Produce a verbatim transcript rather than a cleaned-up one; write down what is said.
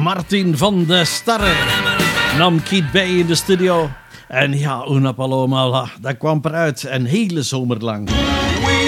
Martin van de Starre nam Keith bij in de studio. En ja, Una Paloma, dat kwam eruit een hele zomer lang. We